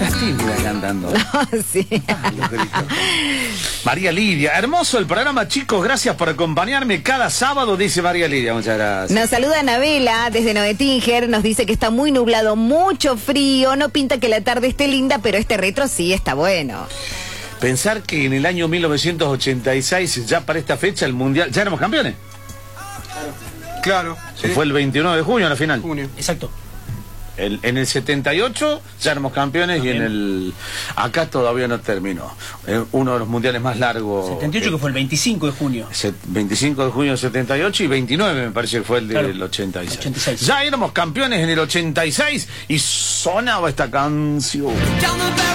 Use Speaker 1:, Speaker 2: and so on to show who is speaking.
Speaker 1: Estás tímida cantando.
Speaker 2: Sí.
Speaker 1: Los gritos. María Lidia, hermoso el programa, chicos, gracias por acompañarme cada sábado, dice María Lidia, muchas gracias.
Speaker 2: Nos saluda Anabela desde Novetinger, nos dice que está muy nublado, mucho frío, no pinta que la tarde esté linda, pero este retro sí está bueno.
Speaker 1: Pensar que en el año 1986, ya para esta fecha, el Mundial, ya éramos campeones.
Speaker 3: Claro.
Speaker 1: Sí. Fue el 29 de junio la final.
Speaker 3: Junio.
Speaker 4: Exacto.
Speaker 1: En el 78 ya éramos campeones. También. Y en el... Acá todavía no terminó. Uno de los mundiales más largos.
Speaker 4: 78 que fue el 25 de junio.
Speaker 1: 25 de junio del 78 y 29 me parece que fue el del 86. Ya éramos campeones en el 86 y sonaba esta canción.